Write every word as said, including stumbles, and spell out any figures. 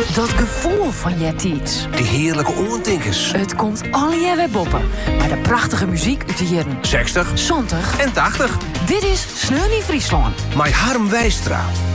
Dat gevoel van Jettiets. Die heerlijke oortinkers. Het komt alle weer boppen. Maar de prachtige muziek uit de jaren zestig zestig en tachtig. Dit is Sneeuw in Friesland. Met Harm Wijstra.